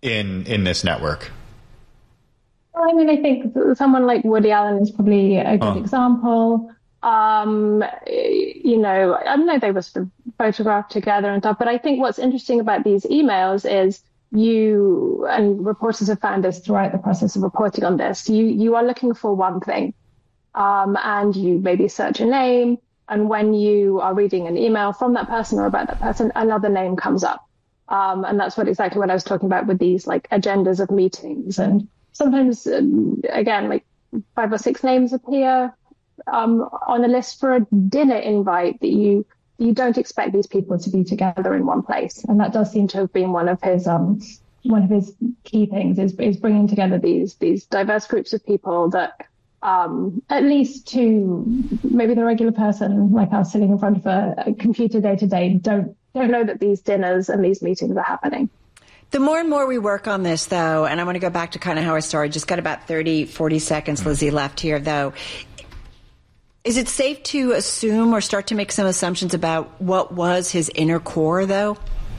in this network? Well, I mean, I think someone like Woody Allen is probably a good example. I don't know, they were sort of photographed together and stuff, but I think what's interesting about these emails is you, and reporters have found this throughout the process of reporting on this, you are looking for one thing, and you maybe search a name, and when you are reading an email from that person or about that person, another name comes up. And that's exactly what I was talking about with these like agendas of meetings. And sometimes, again, like 5 or 6 names appear on a list for a dinner invite that you don't expect these people to be together in one place. And that does seem to have been one of his key things is bringing together these diverse groups of people that at least to maybe the regular person like us sitting in front of a computer day to day don't know that these dinners and these meetings are happening. The more and more we work on this, though, and I want to go back to kind of how I started, just got about 30, 40 seconds, Lizzie, left here, though. Is it safe to assume or start to make some assumptions about what was his inner core, though?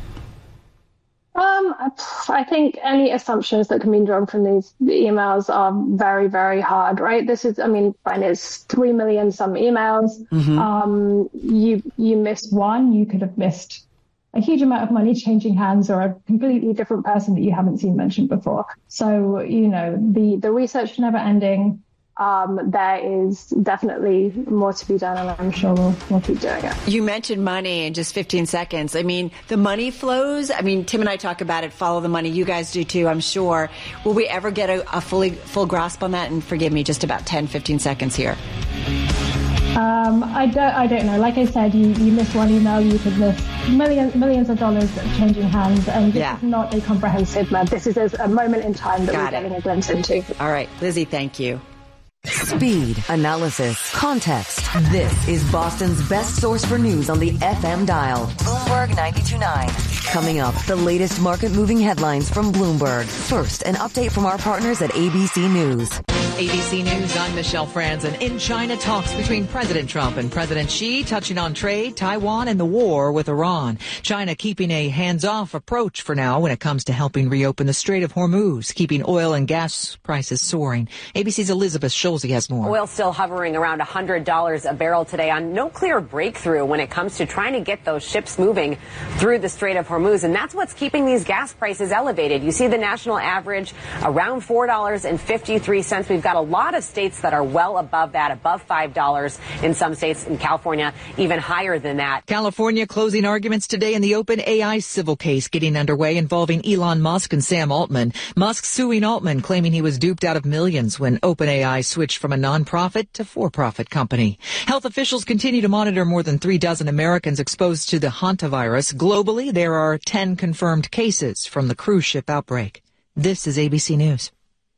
I think any assumptions that can be drawn from these emails are very, very hard, right? This is, I mean, fine, it's 3 million some emails. Mm-hmm. You missed one, you could have missed a huge amount of money changing hands or a completely different person that you haven't seen mentioned before. So, the research never ending. There is definitely more to be done, and I'm sure we'll keep doing it. You mentioned money in just 15 seconds. I mean, the money flows. I mean, Tim and I talk about it, follow the money. You guys do too, I'm sure. Will we ever get a full grasp on that? And forgive me, just about 10, 15 seconds here. I don't know. Like I said, you miss one email, you could miss millions of dollars changing hands, and this is not a comprehensive map. This is a moment in time that we're getting a glimpse into. All right, Lizzie, thank you. Speed, analysis, context. This is Boston's best source for news on the FM dial. Bloomberg 92.9. Coming up, the latest market-moving headlines from Bloomberg. First, an update from our partners at ABC News. ABC News, I'm Michelle Franzen. In China, talks between President Trump and President Xi touching on trade, Taiwan, and the war with Iran. China keeping a hands-off approach for now when it comes to helping reopen the Strait of Hormuz, keeping oil and gas prices soaring. ABC's Elizabeth Schulze has more. Oil still hovering around $100 a barrel today on no clear breakthrough when it comes to trying to get those ships moving through the Strait of Hormuz. And that's what's keeping these gas prices elevated. You see the national average around $4.53. We've got a lot of states that are well above that, above $5 in some states. In California, even higher than that. California closing arguments today in the OpenAI civil case getting underway involving Elon Musk and Sam Altman. Musk suing Altman, claiming he was duped out of millions when OpenAI switched from a nonprofit to for-profit company. Health officials continue to monitor more than 36 Americans exposed to the hantavirus. Globally, there are 10 confirmed cases from the cruise ship outbreak. This is ABC News.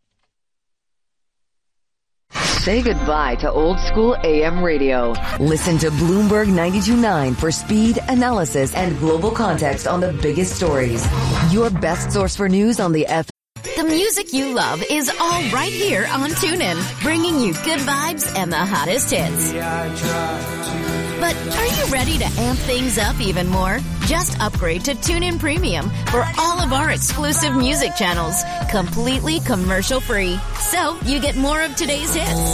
Say goodbye to old school AM radio. Listen to Bloomberg 92.9 for speed, analysis, and global context on the biggest stories. Your best source for news on the FM. The music you love is all right here on TuneIn, bringing you good vibes and the hottest hits. But are you ready to amp things up even more? Just upgrade to TuneIn Premium for all of our exclusive music channels, completely commercial-free. So you get more of today's hits,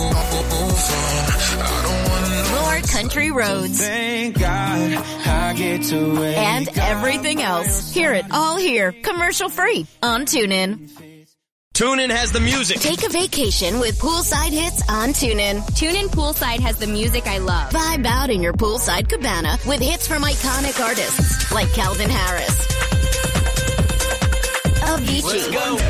more country roads, thank God I get to wake and everything else. Hear it all here, commercial-free on TuneIn. TuneIn has the music. Take a vacation with poolside hits on TuneIn. TuneIn Poolside has the music I love. Vibe out in your poolside cabana with hits from iconic artists like Calvin Harris, Avicii,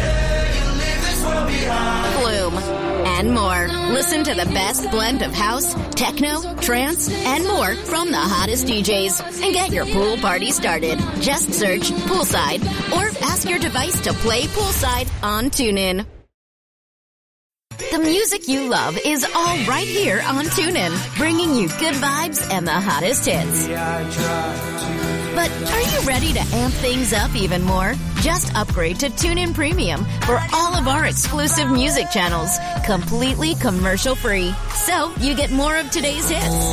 Flume, and more. Listen to the best blend of house, techno, trance, and more from the hottest DJs. And get your pool party started. Just search Poolside or ask your device to play Poolside on TuneIn. The music you love is all right here on TuneIn, bringing you good vibes and the hottest hits. But are you ready to amp things up even more? Just upgrade to TuneIn Premium for all of our exclusive music channels, completely commercial-free. So you get more of today's hits,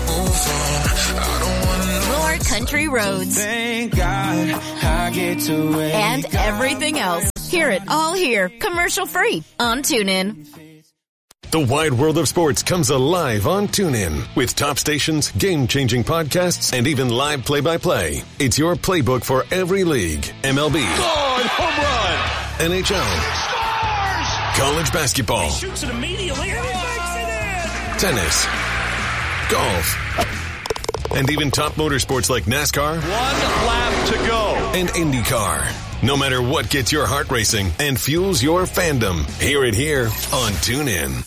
more country roads, thank God I get to wake and everything else. Hear it all here, commercial-free, on TuneIn. The wide world of sports comes alive on TuneIn with top stations, game-changing podcasts, and even live play-by-play. It's your playbook for every league. MLB. Gone, home run. NHL. Scores! College basketball. He shoots it immediately and he makes it in! Tennis. Golf. And even top motorsports like NASCAR. 1 lap to go. And IndyCar. No matter what gets your heart racing and fuels your fandom, hear it here on TuneIn.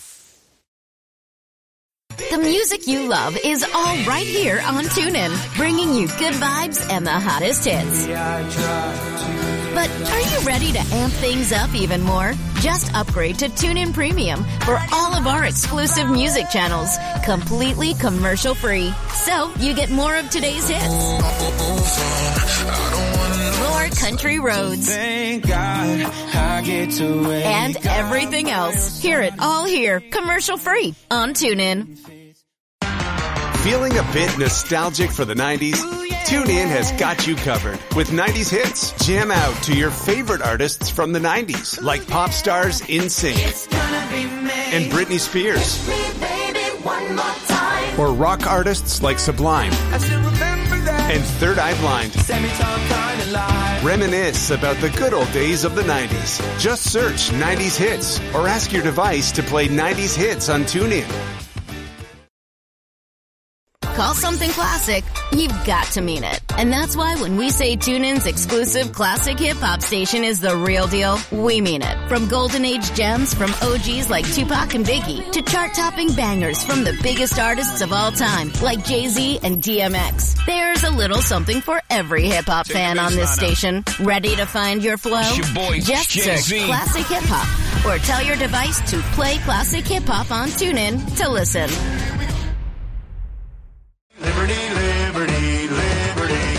The music you love is all right here on TuneIn, bringing you good vibes and the hottest hits. But are you ready to amp things up even more? Just upgrade to TuneIn Premium for all of our exclusive music channels, completely commercial-free. So you get more of today's hits. More country roads. Thank God I get to wake and everything else. Hear it all here, commercial-free on TuneIn. Feeling a bit nostalgic for the 90s? TuneIn has got you covered with 90s hits. Jam out to your favorite artists from the 90s, like pop stars NSYNC and Britney Spears. Or rock artists like Sublime and Third Eye Blind. Reminisce about the good old days of the 90s. Just search 90s hits or ask your device to play 90s hits on TuneIn. Call something classic, you've got to mean it. And that's why when we say TuneIn's exclusive classic hip-hop station is the real deal, we mean it. From golden age gems from OGs like Tupac and Biggie to chart-topping bangers from the biggest artists of all time like Jay-Z and DMX. There's a little something for every hip-hop fan on this station. Ready to find your flow? Just search Classic Hip-Hop or tell your device to play Classic Hip-Hop on TuneIn to listen. Liberty, liberty, liberty.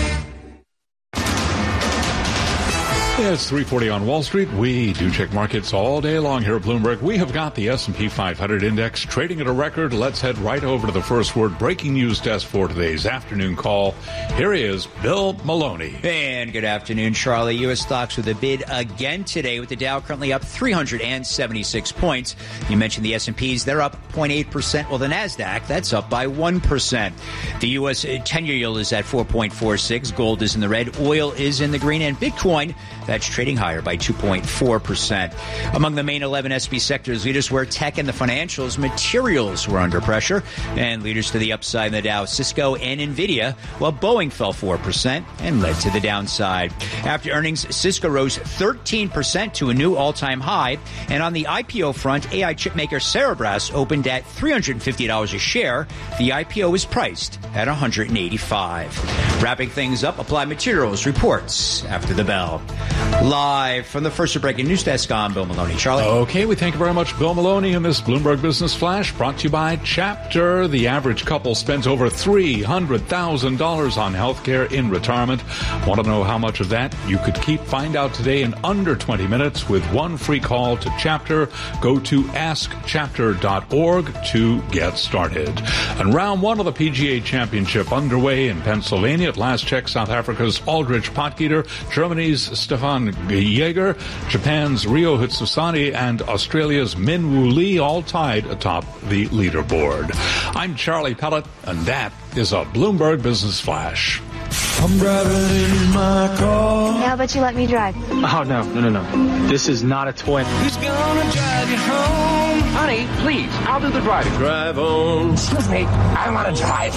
Yeah, it's 3:40 on Wall Street. We do check markets all day long here at Bloomberg. We have got the S&P 500 index trading at a record. Let's head right over to the first word breaking news desk for today's afternoon call. Here he is, Bill Maloney. And good afternoon, Charlie. U.S. stocks with a bid again today, with the Dow currently up 376 points. You mentioned the S&Ps. They're up 0.8%. Well, the NASDAQ, that's up by 1%. The U.S. 10-year yield is at 4.46. Gold is in the red. Oil is in the green. And Bitcoin, that's trading higher by 2.4%. Among the main 11 SB sectors, leaders were tech and the financials. Materials were under pressure. And leaders to the upside in the Dow, Cisco and NVIDIA, while Boeing fell 4% and led to the downside. After earnings, Cisco rose 13% to a new all-time high. And on the IPO front, AI chipmaker Cerebras opened at $350 a share. The IPO is priced at $185. Wrapping things up, Applied Materials reports after the bell. Live from the first breaking news desk, I'm Bill Maloney. Charlie? Okay, we thank you very much, Bill Maloney, in this Bloomberg Business Flash, brought to you by Chapter. The average couple spends over $300,000 on health care in retirement. Want to know how much of that you could keep? Find out today in under 20 minutes with one free call to Chapter. Go to askchapter.org to get started. And round one of the PGA Championship underway in Pennsylvania. At last check, South Africa's Aldrich Potgieter, Germany's Stefan Jaeger, Japan's Ryo Hitsusani, and Australia's Min Woo Lee all tied atop the leaderboard. I'm Charlie Pellet, and that is a Bloomberg Business Flash. I'm driving in my car. How about you let me drive? Oh, no. This is not a toy. Who's gonna drive you home? Honey, please, I'll do the driving. Drive on. Excuse me, I want to drive.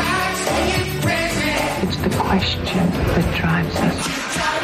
It's the question that drives us.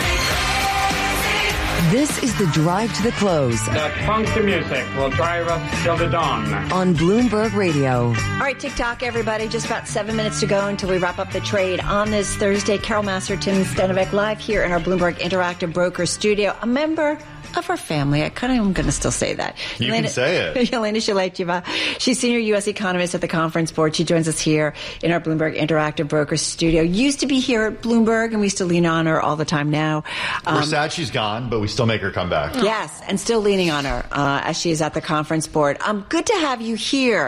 This is the drive to the close. That funky music will drive us till the dawn. On Bloomberg Radio. All right, TikTok, everybody. Just about 7 minutes to go until we wrap up the trade on this Thursday. Carol Masterton Stanovic live here in our Bloomberg Interactive Broker studio. A member of our family. I kind of am going to still say that. You can say it. Elena Shaletiva. She's senior U.S. economist at the Conference Board. She joins us here in our Bloomberg Interactive Broker studio. Used to be here at Bloomberg, and we still lean on her all the time now. We're sad she's gone, but we still make her come back. Yes, and still leaning on her as she is at the Conference Board. Good to have you here.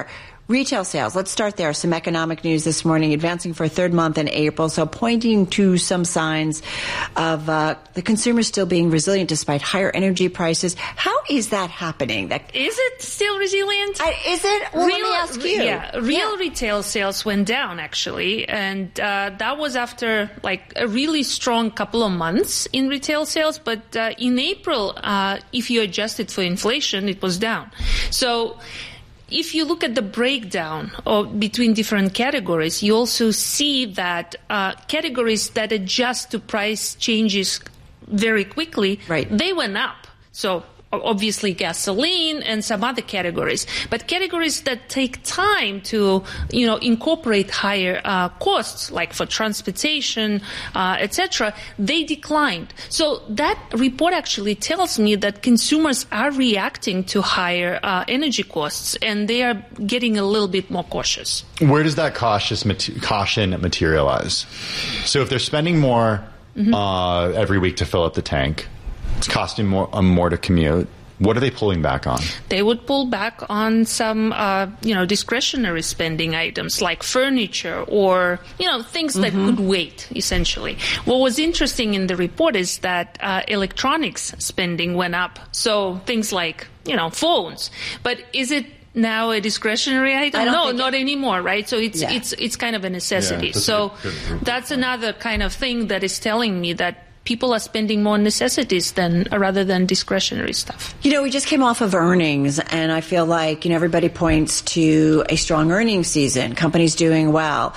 Retail sales, let's start there. Some economic news this morning, advancing for a third month in April, so pointing to some signs of the consumer still being resilient despite higher energy prices. How is that happening? Is it still resilient? Is it? Well, let me ask you. Yeah, real retail sales went down, actually, and that was after like a really strong couple of months in retail sales, but in April, if you adjust it for inflation, it was down. So if you look at the breakdown between different categories, you also see that categories that adjust to price changes very quickly, they went up. So obviously gasoline and some other categories. But categories that take time to, incorporate higher costs, like for transportation, etc., they declined. So that report actually tells me that consumers are reacting to higher energy costs, and they are getting a little bit more cautious. Where does that caution materialize? So if they're spending more every week to fill up the tank, it's costing more to commute. What are they pulling back on? They would pull back on some, discretionary spending items like furniture or, things that could wait, essentially. What was interesting in the report is that electronics spending went up. So things like, phones. But is it now a discretionary item? No, not anymore, right? So it's kind of a necessity. Yeah, so that's another kind of thing that is telling me that people are spending more on necessities rather than discretionary stuff. We just came off of earnings, and I feel like, everybody points to a strong earnings season, companies doing well.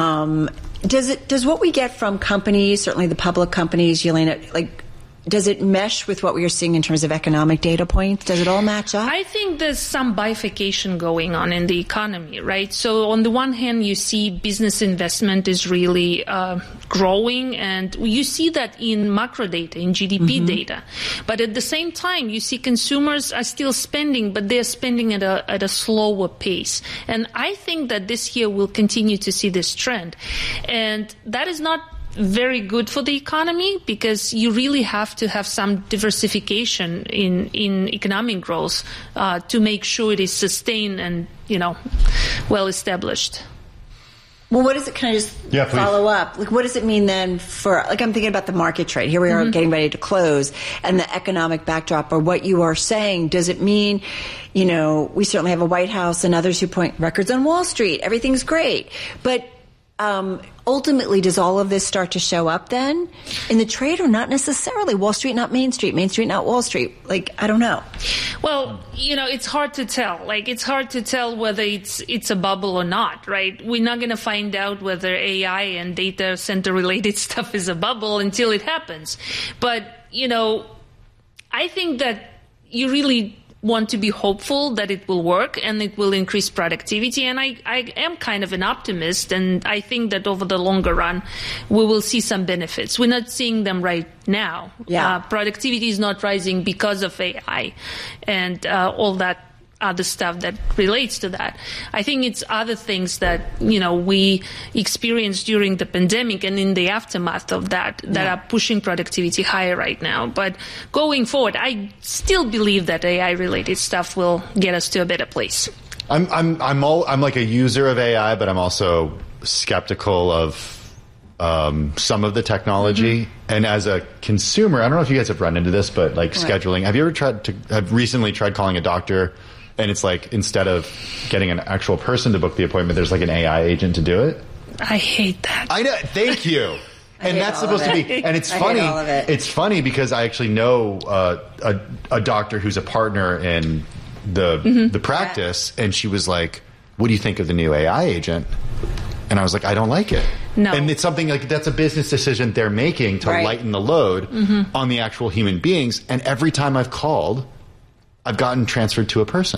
Does what we get from companies, certainly the public companies, Yelena, does it mesh with what we are seeing in terms of economic data points? Does it all match up? I think there's some bifurcation going on in the economy, right? So on the one hand, you see business investment is really growing, and you see that in macro data, in GDP data. But at the same time, you see consumers are still spending, but they're spending at a slower pace. And I think that this year we'll continue to see this trend. And that is not very good for the economy, because you really have to have some diversification in economic growth to make sure it is sustained and, well established. Well, what does it, can I just follow up? What does it mean then for, I'm thinking about the market trade. Here we are getting ready to close, and the economic backdrop, or what you are saying, does it mean, we certainly have a White House and others who point records on Wall Street. Everything's great. But ultimately, does all of this start to show up then in the trade, or not necessarily? Wall Street, not Main Street. Main Street, not Wall Street. I don't know. Well, it's hard to tell. It's hard to tell whether it's a bubble or not, right? We're not going to find out whether AI and data center related stuff is a bubble until it happens. But, I think that you really want to be hopeful that it will work and it will increase productivity. And I am kind of an optimist, and I think that over the longer run, we will see some benefits. We're not seeing them right now. Yeah. Productivity is not rising because of AI and all that other stuff that relates to that. I think it's other things that, we experienced during the pandemic and in the aftermath of that are pushing productivity higher right now. But going forward, I still believe that AI-related stuff will get us to a better place. I'm like a user of AI, but I'm also skeptical of some of the technology. And as a consumer, I don't know if you guys have run into this, but scheduling. Have you ever recently tried calling a doctor? And it's instead of getting an actual person to book the appointment, there's an AI agent to do it. I hate that. I know. Thank you. And that's supposed to be. And it's funny. It's funny because I actually know a doctor who's a partner in the practice, and she was like, "What do you think of the new AI agent?" And I was like, "I don't like it." No. And it's something that's a business decision they're making to lighten the load on the actual human beings. And every time I've called, I've gotten transferred to a person.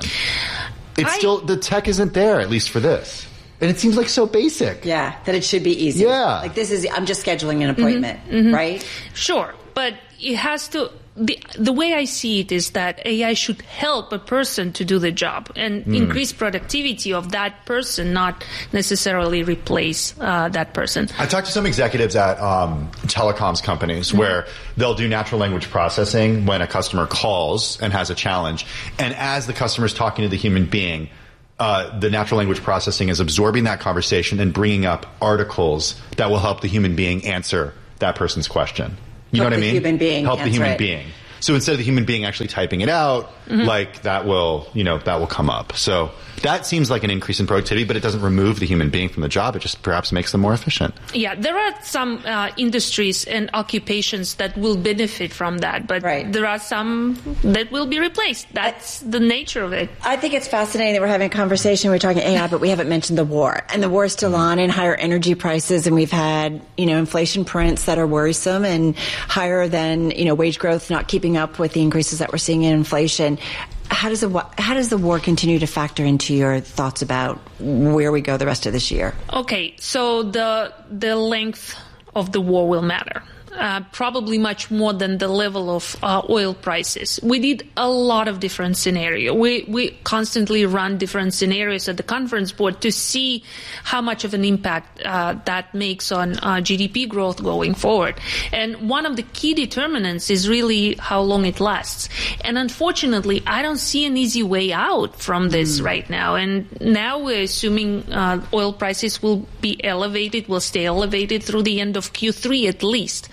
The tech isn't there, at least for this. And it seems so basic. Yeah, that it should be easy. Yeah. I'm just scheduling an appointment, right? Sure, but it has to, the way I see it is that AI should help a person to do the job and increase productivity of that person, not necessarily replace that person. I talked to some executives at telecoms companies where they'll do natural language processing when a customer calls and has a challenge. And as the customer's talking to the human being, the natural language processing is absorbing that conversation and bringing up articles that will help the human being answer that person's question. You know what I mean? Help the human being. So instead of the human being actually typing it out, like that will come up. So that seems like an increase in productivity, but it doesn't remove the human being from the job. It just perhaps makes them more efficient. Yeah, there are some industries and occupations that will benefit from that, but there are some that will be replaced. That's the nature of it. I think it's fascinating that we're having a conversation. We're talking AI, but we haven't mentioned the war. And the war is still on, and higher energy prices, and we've had, inflation prints that are worrisome and higher than, wage growth not keeping up with the increases that we're seeing in inflation. How does the war continue to factor into your thoughts about where we go the rest of this year? Okay, so the length of the war will matter. Probably much more than the level of oil prices. We did a lot of different scenarios. We constantly run different scenarios at the conference board to see how much of an impact that makes on GDP growth going forward. And one of the key determinants is really how long it lasts. And unfortunately, I don't see an easy way out from this right now. And now we're assuming oil prices will be elevated, will stay elevated through the end of Q3 at least.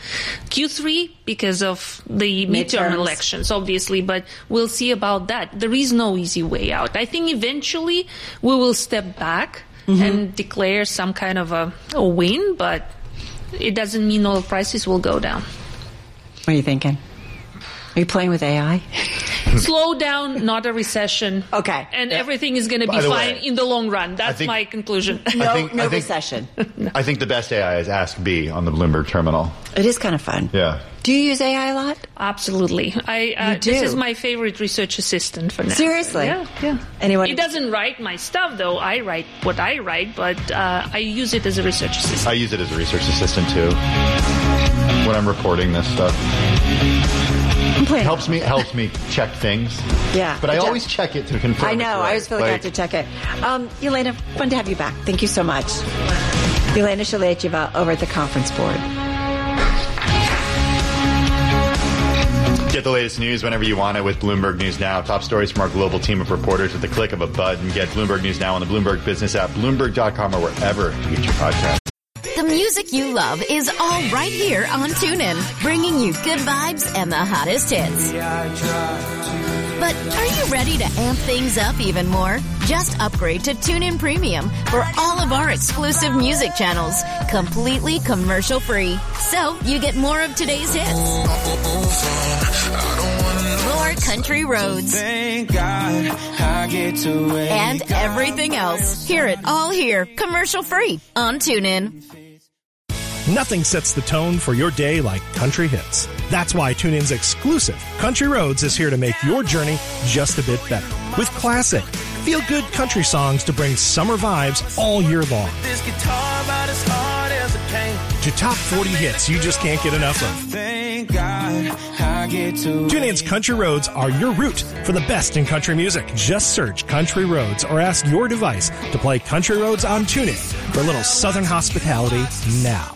Q3 because of the midterm elections, obviously, but we'll see about that. There is no easy way out. I think eventually we will step back and declare some kind of a win, but it doesn't mean oil prices will go down. What are you thinking? Are you playing with AI? Slow down, not a recession. Okay. And everything is going to be fine in the long run. That's my conclusion. No recession. I think the best AI is Ask B on the Bloomberg terminal. It is kind of fun. Yeah. Do you use AI a lot? Absolutely. This is my favorite research assistant for now. Seriously? Yeah. Anyone? It doesn't write my stuff, though. I write what I write, but I use it as a research assistant. I use it as a research assistant, too, when I'm reporting this stuff. Helps me check things. Yeah. But I always check it to confirm. I know. Right. I always feel like I have to check it. Elena, fun to have you back. Thank you so much. Elena Shaletyeva over at the conference board. Get the latest news whenever you want it with Bloomberg News Now. Top stories from our global team of reporters at the click of a button. Get Bloomberg News Now on the Bloomberg Business app, Bloomberg.com, or wherever you get your podcast. The music you love is all right here on TuneIn, bringing you good vibes and the hottest hits. But are you ready to amp things up even more? Just upgrade to TuneIn Premium for all of our exclusive music channels, completely commercial-free. So you get more of today's hits, more country roads, Thank God I get to wake and everything else. Hear it all here, commercial-free on TuneIn. Nothing sets the tone for your day like country hits. That's why TuneIn's exclusive Country Roads is here to make your journey just a bit better. With classic, feel-good country songs to bring summer vibes all year long. this guitar about as hard as it can. To top 40 hits you just can't get enough of. Thank God I get to TuneIn's Country Roads are your route for the best in country music. Just search Country Roads or ask your device to play Country Roads on TuneIn for a little southern hospitality now.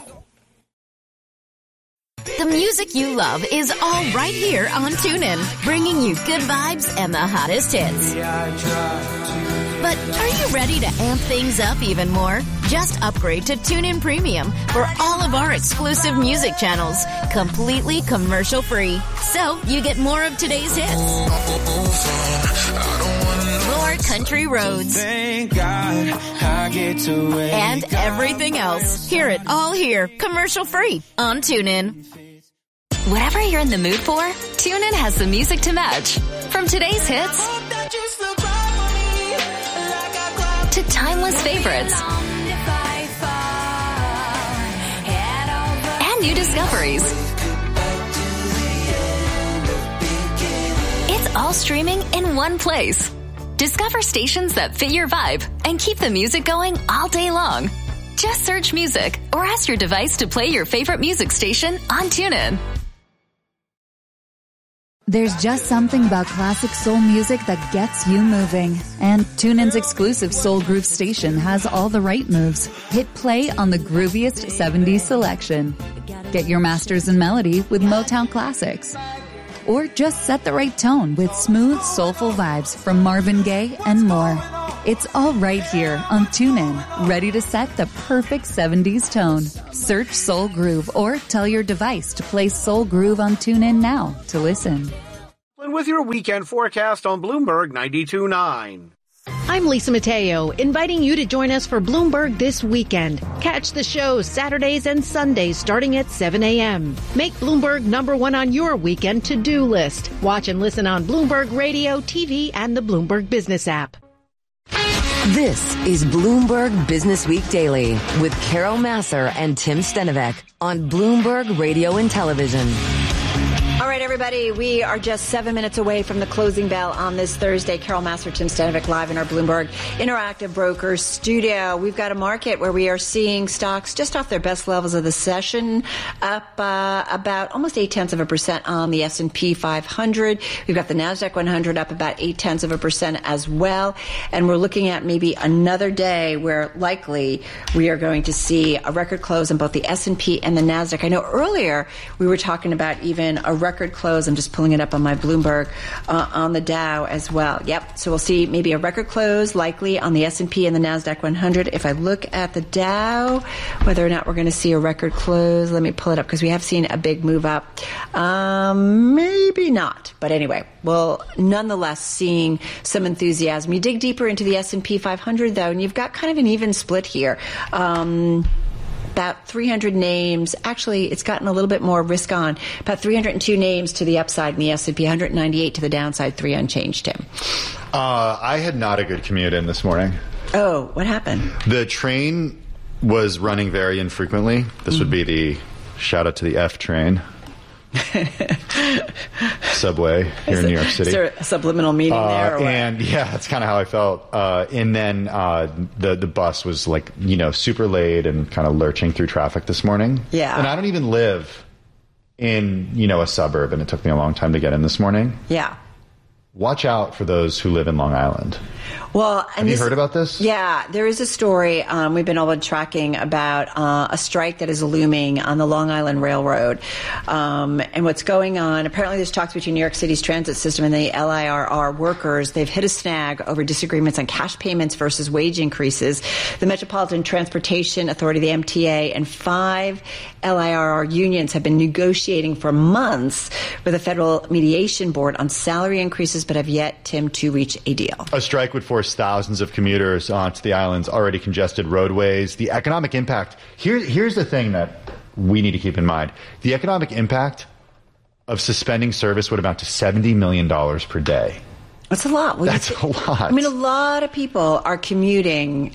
The music you love is all right here on TuneIn, bringing you good vibes and the hottest hits. But are you ready to amp things up even more? Just upgrade to TuneIn Premium for all of our exclusive music channels, completely commercial-free. So you get more of today's hits, more country roads, Thank God I get to wake and everything else. Hear it all here, commercial-free on TuneIn. Whatever you're in the mood for, TuneIn has the music to match. From today's hits to timeless favorites and new discoveries. It's all streaming in one place. Discover stations that fit your vibe and keep the music going all day long. Just search music or ask your device to play your favorite music station on TuneIn. There's just something about classic soul music that gets you moving. And TuneIn's exclusive Soul Groove station has all the right moves. Hit play on the grooviest 70s selection. Get your masters in melody with Motown classics. or just set the right tone with smooth, soulful vibes from Marvin Gaye and more. It's all right here on TuneIn, ready to set the perfect 70s tone. Search Soul Groove or tell your device to play Soul Groove on TuneIn now to listen. With your weekend forecast on Bloomberg 92.9. I'm Lisa Mateo, inviting you to join us for Bloomberg This Weekend. Catch the show Saturdays and Sundays starting at 7 a.m. Make Bloomberg #1 on your weekend to-do list. Watch and listen on Bloomberg Radio, TV, and the Bloomberg Business app. This is Bloomberg Business Week Daily with Carol Massar and Tim Stenovec on Bloomberg Radio and Television. All right, everybody, we are just 7 minutes away from the closing bell on this Thursday. Carol Massar, Tim Stenovec, live in our Bloomberg Interactive Brokers studio. We've got a market where we are seeing stocks just off their best levels of the session, up about almost 0.8% on the S&P 500. We've got the NASDAQ 100 up about 0.8% as well. And we're looking at maybe another day where likely we are going to see a record close in both the S&P and the NASDAQ. I know earlier we were talking about even a record close. I'm just pulling it up on my Bloomberg on the Dow as well. Yep. So we'll see maybe a record close likely on the S&P and the NASDAQ 100. If I look at the Dow, whether or not we're going to see a record close, let me pull it up because we have seen a big move up. Maybe not. But anyway, well, nonetheless, seeing some enthusiasm. You dig deeper into the S&P 500, though, and you've got kind of an even split here. About 300 names. Actually, it's gotten a little bit more risk on. About 302 names to the upside in the S&P, 198 to the downside, 3 unchanged, Tim. I had not a good commute in this morning. Oh, what happened? The train was running very infrequently. This would be the shout out to the F train. Subway here in New York City. Is there a subliminal meaning there? Or and yeah, that's kind of how I felt. And then the bus was like, super late and kind of lurching through traffic this morning. Yeah. And I don't even live in, a suburb, and it took me a long time to get in this morning. Yeah. Watch out for those who live in Long Island. Well, have you heard about this? Yeah, there is a story we've been all tracking about a strike that is looming on the Long Island Railroad. And what's going on, apparently there's talks between New York City's transit system and the LIRR workers. They've hit a snag over disagreements on cash payments versus wage increases. The Metropolitan Transportation Authority, the MTA, and 5 LIRR unions have been negotiating for months with the Federal Mediation Board on salary increases, but have yet, Tim, to reach a deal. A strike would force thousands of commuters onto the island's already congested roadways. The economic impact, here's the thing that we need to keep in mind. The economic impact of suspending service would amount to $70 million per day. That's a lot. That's a lot. I mean, a lot of people are commuting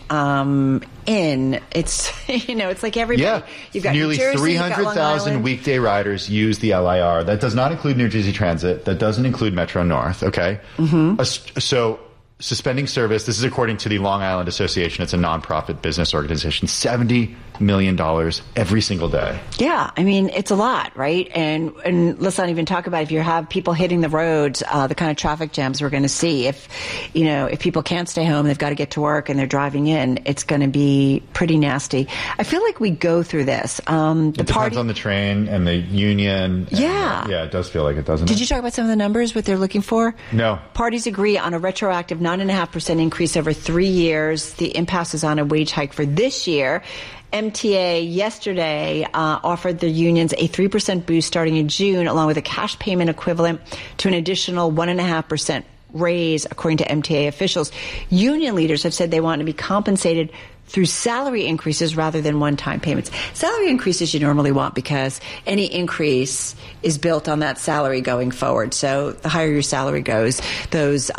in. It's, it's like everybody. Yeah. You've got nearly 300,000 weekday riders use the LIR. That does not include New Jersey Transit. That doesn't include Metro North. Okay. Mm-hmm. So suspending service, this is according to the Long Island Association. It's a nonprofit business organization. $70 million every single day. Yeah, I mean, it's a lot, right? And let's not even talk about if you have people hitting the roads, the kind of traffic jams we're going to see. If people can't stay home, they've got to get to work and they're driving in, it's going to be pretty nasty. I feel like we go through this. It depends on the train and the union. Yeah. Yeah, it does feel like it, doesn't it? Did you talk about some of the numbers, what they're looking for? No. Parties agree on a retroactive 9.5% increase over 3 years. The impasse is on a wage hike for this year. MTA yesterday offered the unions a 3% boost starting in June, along with a cash payment equivalent to an additional 1.5% raise, according to MTA officials. Union leaders have said they want to be compensated through salary increases rather than one-time payments. Salary increases you normally want because any increase is built on that salary going forward. So the higher your salary goes, those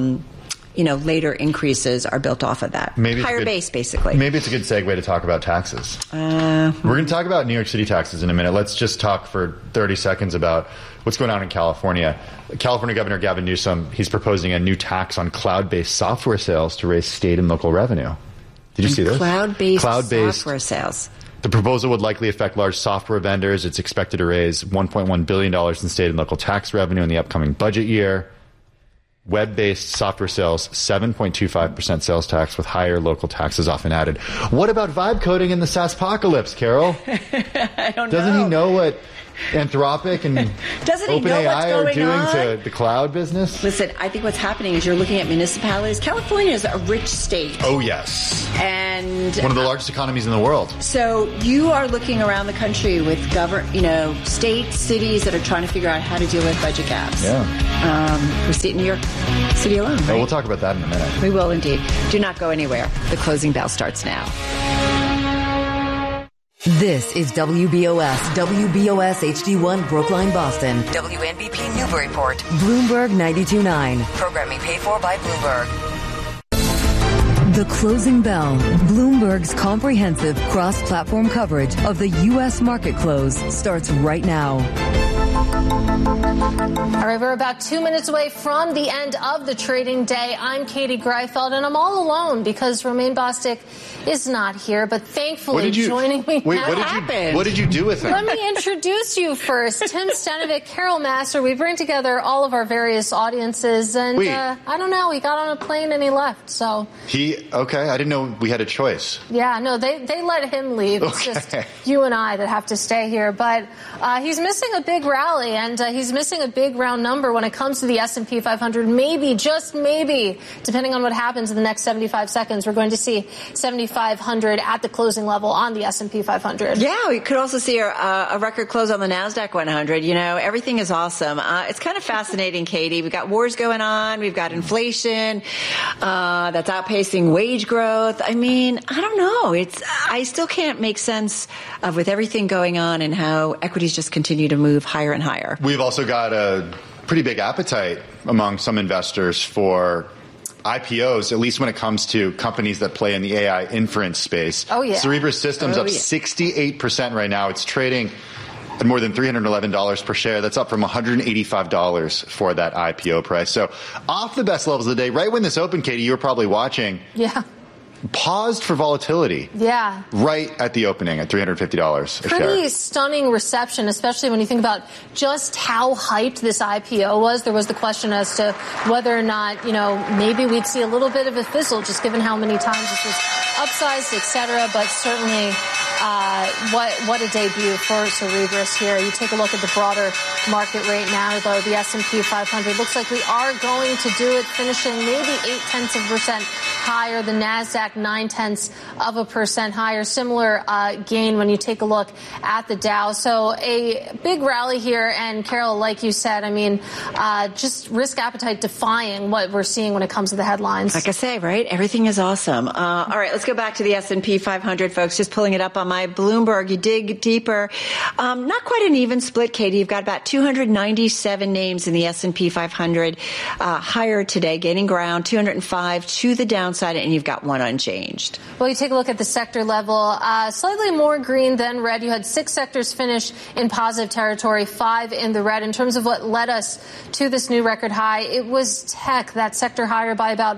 later increases are built off of that. Higher base, basically. Maybe it's a good segue to talk about taxes. We're going to talk about New York City taxes in a minute. Let's just talk for 30 seconds about what's going on in California. California Governor Gavin Newsom, he's proposing a new tax on cloud-based software sales to raise state and local revenue. Did you see this? Cloud-based software sales. The proposal would likely affect large software vendors. It's expected to raise $1.1 billion in state and local tax revenue in the upcoming budget year. Web-based software sales, 7.25% sales tax with higher local taxes often added. What about vibe coding in the SaaSpocalypse, Carol? I don't know. Doesn't he know what Anthropic and Doesn't he know what's OpenAI are going doing on? to the cloud business? Listen, I think what's happening is you're looking at municipalities. California is a rich state. Oh, yes. And one of the largest economies in the world. So you are looking around the country with states, cities that are trying to figure out how to deal with budget gaps. Yeah. We see it in New York City alone. Right? Oh, we'll talk about that in a minute. We will indeed. Do not go anywhere. The closing bell starts now. This is WBOS HD1 Brookline, Boston. WNBP Newburyport. Bloomberg 92.9. Programming paid for by Bloomberg. The Closing Bell, Bloomberg's comprehensive cross-platform coverage of the U.S. market close starts right now. All right, we're about 2 minutes away from the end of the trading day. I'm Katie Greifeld, and I'm all alone because Romain Bostic is not here, but thankfully joining me now. What did you do with him? Let me introduce you first. Tim Stenovic, Carol Massar. We bring together all of our various audiences, and I don't know, he got on a plane and he left, so. Okay, I didn't know we had a choice. Yeah, no, they let him leave. It's just you and I that have to stay here, but he's missing a big rally, and he's missing a big round number when it comes to the S&P 500. Maybe, just maybe, depending on what happens in the next 75 seconds, we're going to see 7,500 at the closing level on the S&P 500. Yeah, we could also see a record close on the NASDAQ 100. You know, everything is awesome. It's kind of fascinating, Katie. We've got wars going on. We've got inflation that's outpacing wage growth. I mean, I don't know. I still can't make sense of with everything going on and how equities just continue to move higher and higher. We've also got a pretty big appetite among some investors for IPOs, at least when it comes to companies that play in the AI inference space. Oh, yeah. Cerebras Systems up 68% right now. It's trading at more than $311 per share. That's up from $185 for that IPO price. So off the best levels of the day. Right when this opened, Katie, you were probably watching. Yeah. Paused for volatility. Yeah. Right at the opening at $350 a share. Pretty stunning reception, especially when you think about just how hyped this IPO was. There was the question as to whether or not, maybe we'd see a little bit of a fizzle just given how many times this was upsized, et cetera. But certainly, what a debut for Cerebras here. You take a look at the broader market right now, though, the S&P 500 looks like we are going to do it, finishing maybe 0.8% higher. The NASDAQ 0.9% higher. Similar gain when you take a look at the Dow. So a big rally here. And Carol, like you said, I mean, just risk appetite defying what we're seeing when it comes to the headlines. Like I say, right? Everything is awesome. All right, let's go back to the S&P 500, folks. Just pulling it up on my Bloomberg. You dig deeper. Not quite an even split, Katie. You've got about 297 names in the S&P 500 higher today, gaining ground, 205 to the downside, and you've got one unchanged. Well, you take a look at the sector level, slightly more green than red. You had 6 sectors finish in positive territory, 5 in the red. In terms of what led us to this new record high, it was tech, that sector higher by about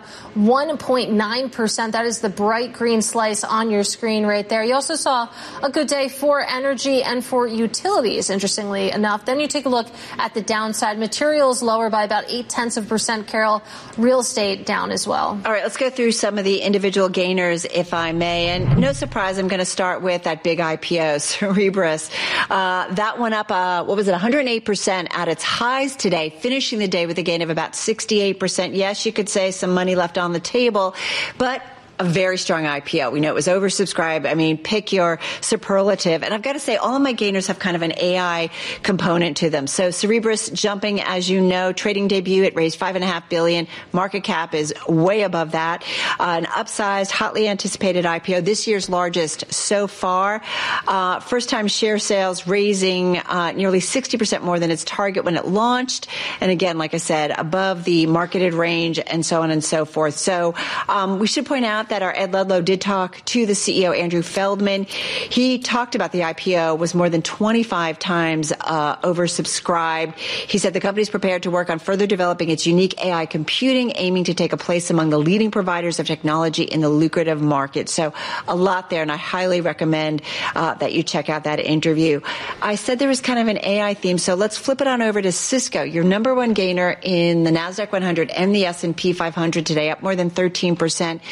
1.9%. That is the bright green slice on your screen right there. You also saw a good day for energy and for utilities, interestingly enough. Then you take a look at the downside. Materials lower by about 0.8%, Carol. Real estate down as well. All right, let's go through some of the individual gainers, if I may. And no surprise, I'm going to start with that big IPO, Cerebras. That went up, 108% at its highs today, finishing the day with a gain of about 68%. Yes, you could say some money left on the table, but a very strong IPO. We know it was oversubscribed. I mean, pick your superlative. And I've got to say, all of my gainers have kind of an AI component to them. So Cerebras jumping, as you know, trading debut, it raised $5.5 billion. Market cap is way above that. An upsized, hotly anticipated IPO, this year's largest so far. First time share sales raising nearly 60% more than its target when it launched. And again, like I said, above the marketed range and so on and so forth. So we should point out that our Ed Ludlow did talk to the CEO, Andrew Feldman. He talked about the IPO was more than 25 times oversubscribed. He said the company is prepared to work on further developing its unique AI computing, aiming to take a place among the leading providers of technology in the lucrative market. So a lot there, and I highly recommend that you check out that interview. I said there was kind of an AI theme, so let's flip it on over to Cisco, your number one gainer in the NASDAQ 100 and the S&P 500 today, up more than 13%.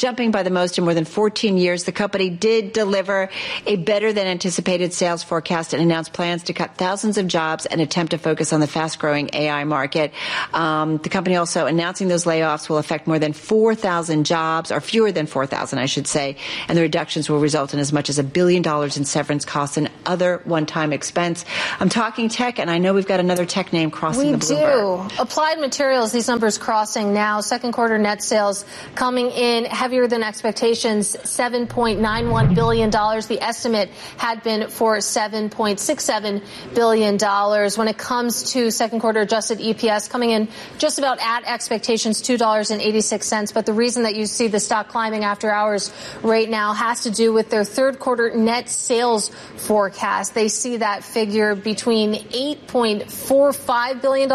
jumping by the most in more than 14 years. The company did deliver a better than anticipated sales forecast and announced plans to cut thousands of jobs and attempt to focus on the fast-growing AI market. The company also announcing those layoffs will affect more than 4,000 jobs, or fewer than 4,000, I should say, and the reductions will result in as much as $1 billion in severance costs and other one-time expense. I'm talking tech, and I know we've got another tech name crossing the Bloomberg. We do. Applied Materials, these numbers crossing now. Second quarter net sales coming in heavier than expectations, $7.91 billion. The estimate had been for $7.67 billion. When it comes to second quarter adjusted EPS coming in just about at expectations, $2.86. But the reason that you see the stock climbing after hours right now has to do with their third quarter net sales forecast. They see that figure between $8.45 billion to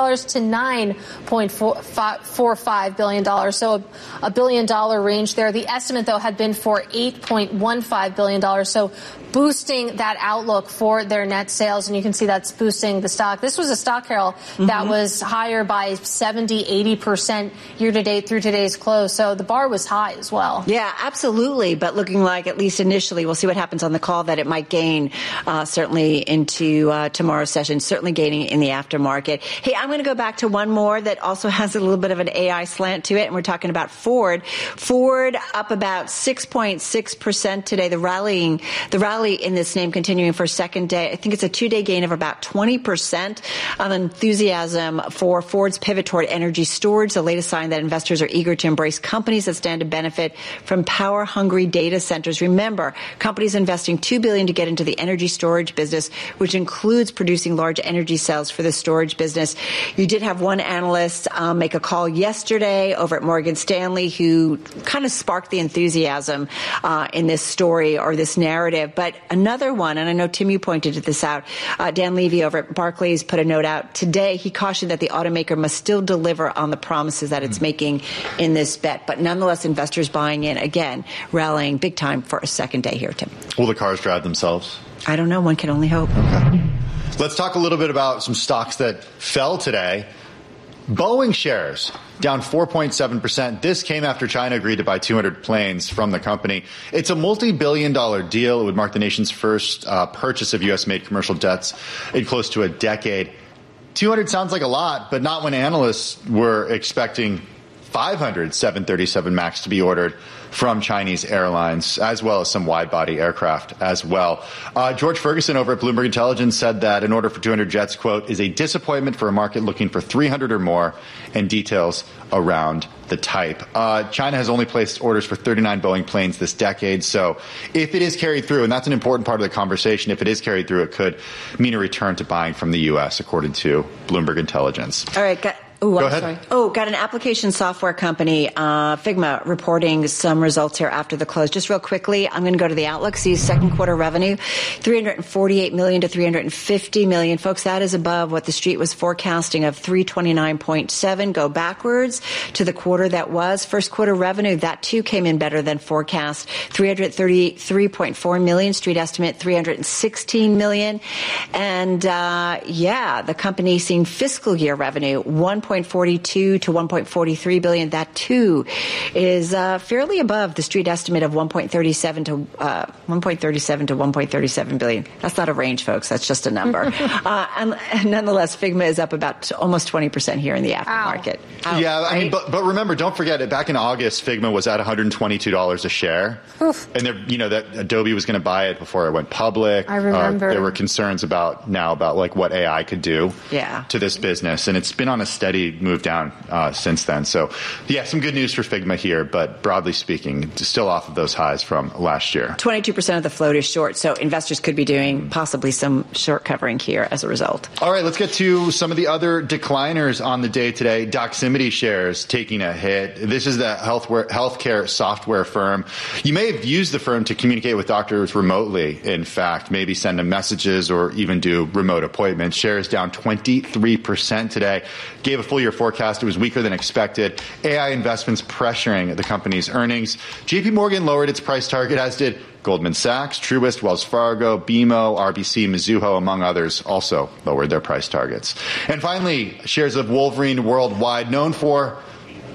$9.45 billion. So a $1 billion range there. The estimate, though, had been for $8.15 billion. So boosting that outlook for their net sales. And you can see that's boosting the stock. This was a stock, Carol, that was higher by 70, 80% year to date through today's close. So the bar was high as well. Yeah, absolutely. But looking like, at least initially, we'll see what happens on the call, that it might gain certainly into tomorrow's session, certainly gaining in the aftermarket. Hey, I'm going to go back to one more that also has a little bit of an AI slant to it, and we're talking about Ford. Ford up about 6.6% today. The rally in this name continuing for a second day. I think it's a 2-day gain of about 20% on enthusiasm for Ford's pivot toward energy storage, the latest sign that investors are eager to embrace companies that stand to benefit from power-hungry data centers. Remember, companies investing $2 billion to get into the energy storage business, which includes producing large energy cells for the storage business. You did have one analyst make a call yesterday over at Morgan Stanley who kind of sparked the enthusiasm in this story or this narrative. But another one, and I know, Tim, you pointed this out, Dan Levy over at Barclays put a note out today. He cautioned that the automaker must still deliver on the promises that it's making in this bet. But nonetheless, investors buying in, again, rallying big time for a second day here, Tim. Will the cars drive themselves? I don't know. One can only hope. Okay. Let's talk a little bit about some stocks that fell today. Boeing shares down 4.7%. This came after China agreed to buy 200 planes from the company. It's a multi-billion-dollar deal. It would mark the nation's first purchase of U.S.-made commercial jets in close to a decade. 200 sounds like a lot, but not when analysts were expecting 500 737 MAX to be ordered from Chinese airlines, as well as some wide-body aircraft as well. George Ferguson over at Bloomberg Intelligence said that an order for 200 jets, quote, is a disappointment for a market looking for 300 or more, and details around the type. China has only placed orders for 39 Boeing planes this decade, so if it is carried through, and that's an important part of the conversation, if it is carried through, it could mean a return to buying from the U.S., according to Bloomberg Intelligence. All right, Go ahead. Got an application software company, Figma, reporting some results here after the close. Just real quickly, I'm going to go to the outlook. See second quarter revenue, $348 million to $350 million. Folks, that is above what the street was forecasting of $329.7. Go backwards to the quarter that was. First quarter revenue, that too came in better than forecast. $333.4 million. Street estimate $316 million. And the company seeing fiscal year revenue $1.42 to $1.43 billion. That too is fairly above the street estimate of $1.37 to $1.37 billion. That's not a range, folks. That's just a number. And nonetheless, Figma is up about almost 20% here in the aftermarket. Yeah, right? I mean, but remember, don't forget it. Back in August, Figma was at $122 a share. Oof. And that Adobe was going to buy it before it went public. I remember. There were concerns about like what AI could do to this business, and it's been on a steady move down since then. So, yeah, some good news for Figma here, but broadly speaking, still off of those highs from last year. 22% of the float is short, so investors could be doing possibly some short covering here as a result. All right, let's get to some of the other decliners on the day today. Doximity shares taking a hit. This is the healthcare software firm. You may have used the firm to communicate with doctors remotely, in fact, maybe send them messages or even do remote appointments. Shares down 23% today. Gave a full-year forecast. It was weaker than expected. AI investments pressuring the company's earnings. JP Morgan lowered its price target, as did Goldman Sachs, Truist, Wells Fargo, BMO, RBC, Mizuho, among others, also lowered their price targets. And finally, shares of Wolverine Worldwide, known for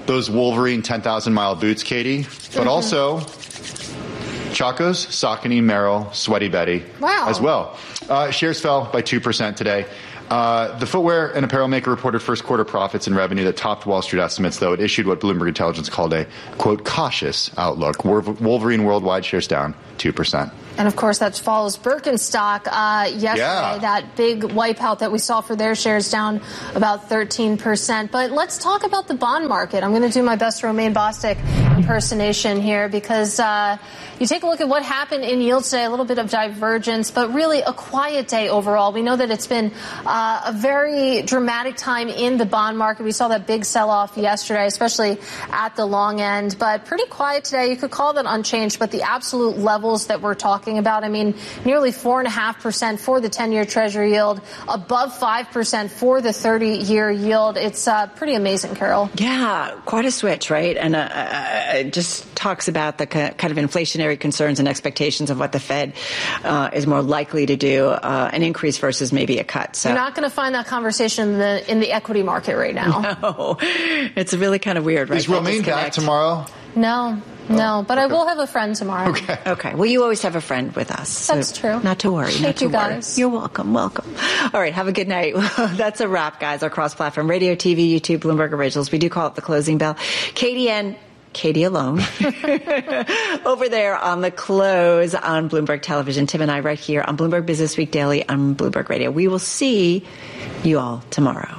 those Wolverine 10,000-mile boots, Katie, but also Chacos, Saucony, Merrell, Sweaty Betty as well. Shares fell by 2% today. The footwear and apparel maker reported first quarter profits and revenue that topped Wall Street estimates, though it issued what Bloomberg Intelligence called a, quote, cautious outlook. Wolverine worldwide shares down 2%. And, of course, that follows Birkenstock yesterday, that big wipeout that we saw for their shares down about 13%. But let's talk about the bond market. I'm going to do my best Romaine Bostick impersonation here because you take a look at what happened in yields today, a little bit of divergence, but really a quiet day overall. We know that it's been a very dramatic time in the bond market. We saw that big sell-off yesterday, especially at the long end, but pretty quiet today. You could call that unchanged, but the absolute levels that we're talking about, I mean, nearly 4.5% for the 10-year Treasury yield, above 5% for the 30-year yield. It's pretty amazing, Carol. Yeah, quite a switch, right? And it just talks about the kind of inflationary concerns and expectations of what the Fed is more likely to do, an increase versus maybe a cut. So you're not going to find that conversation in the equity market right now. No, it's really kind of weird, right? Is Romaine back tomorrow? No, but I will have a friend tomorrow. Okay. Well, you always have a friend with us. So that's true. Not to worry. Thank you, guys. You're welcome. All right. Have a good night. That's a wrap, guys. Our cross-platform radio, TV, YouTube, Bloomberg Originals. We do call it the closing bell. Katie alone over there on the close on Bloomberg Television. Tim and I right here on Bloomberg Business Week Daily on Bloomberg Radio. We will see you all tomorrow.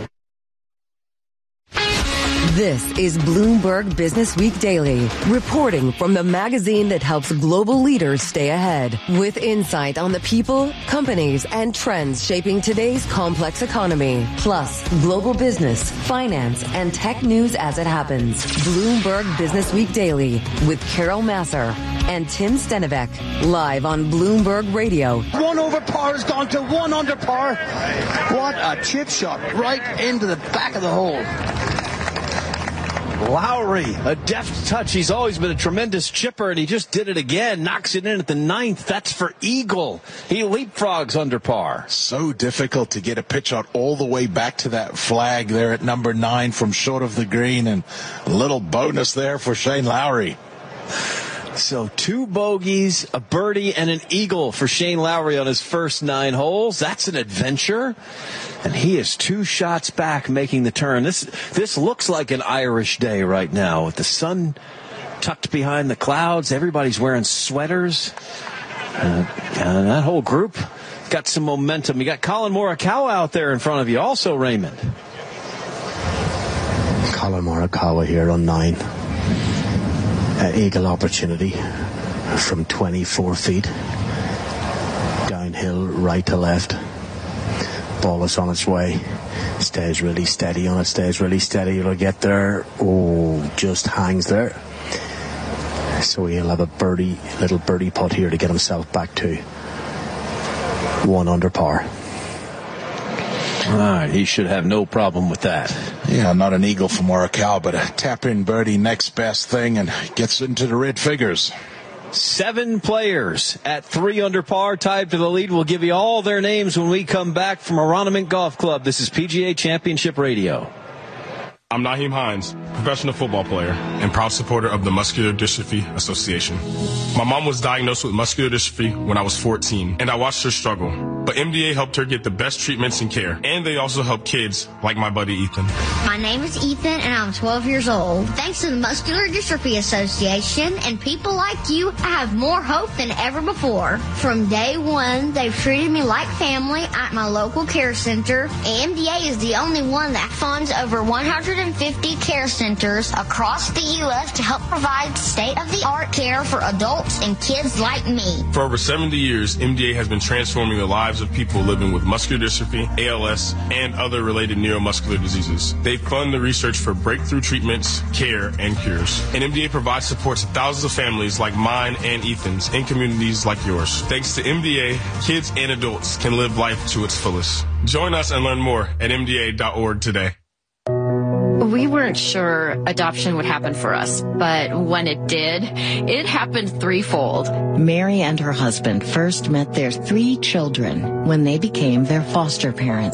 This is Bloomberg Business Week Daily, reporting from the magazine that helps global leaders stay ahead, with insight on the people, companies, and trends shaping today's complex economy, plus global business, finance, and tech news as it happens. Bloomberg Business Week Daily with Carol Masser and Tim Stenivek, live on Bloomberg Radio. 1 over par has gone to 1 under par. What a chip shot right into the back of the hole. Lowry, a deft touch. He's always been a tremendous chipper, and he just did it again. Knocks it in at the 9th. That's for eagle. He leapfrogs under par. So difficult to get a pitch out all the way back to that flag there at number 9 from short of the green, and a little bonus there for Shane Lowry. So 2 bogeys, a birdie, and an eagle for Shane Lowry on his first 9 holes. That's an adventure. And he is 2 shots back making the turn. This looks like an Irish day right now with the sun tucked behind the clouds. Everybody's wearing sweaters. And that whole group got some momentum. You got Colin Morikawa out there in front of you also, Raymond. Colin Morikawa here on 9. Eagle opportunity from 24 feet. Downhill, right to left. Ball is on its way. Stays really steady on it. Stays really steady. It'll get there. Oh, just hangs there. So he'll have a little birdie putt here to get himself back to 1 under par. All right, he should have no problem with that. Yeah, not an eagle for Morikawa, but a tap-in birdie, next best thing, and gets into the red figures. 7 players at 3 under par, tied to the lead. We'll give you all their names when we come back from Aronimink Golf Club. This is PGA Championship Radio. I'm Naheem Hines, professional football player and proud supporter of the Muscular Dystrophy Association. My mom was diagnosed with muscular dystrophy when I was 14, and I watched her struggle. But MDA helped her get the best treatments and care, and they also help kids like my buddy Ethan. My name is Ethan, and I'm 12 years old. Thanks to the Muscular Dystrophy Association and people like you, I have more hope than ever before. From day one, they've treated me like family at my local care center. MDA is the only one that funds over 150 care centers across the U.S. to help provide state-of-the-art care for adults and kids like me. For over 70 years, MDA has been transforming the lives of people living with muscular dystrophy, ALS, and other related neuromuscular diseases. They fund the research for breakthrough treatments, care, and cures. And MDA provides support to thousands of families like mine and Ethan's in communities like yours. Thanks to MDA, kids and adults can live life to its fullest. Join us and learn more at MDA.org today. We weren't sure adoption would happen for us, but when it did, it happened threefold. Mary and her husband first met their 3 children when they became their foster parents.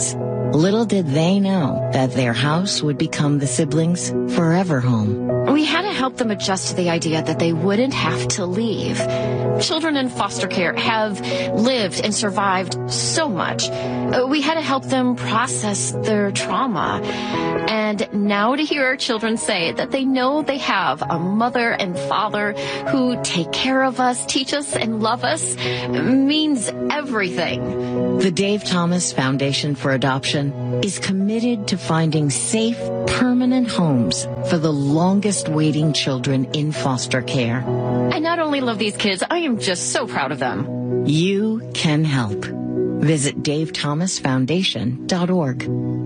Little did they know that their house would become the siblings' forever home. We had to help them adjust to the idea that they wouldn't have to leave. Children in foster care have lived and survived so much. We had to help them process their trauma. And now to hear our children say that they know they have a mother and father who take care of us, teach us, and love us means everything. The Dave Thomas Foundation for Adoption is committed to finding safe, permanent homes for the longest waiting children in foster care. I not only love these kids, I am just so proud of them. You can help. Visit DaveThomasFoundation.org.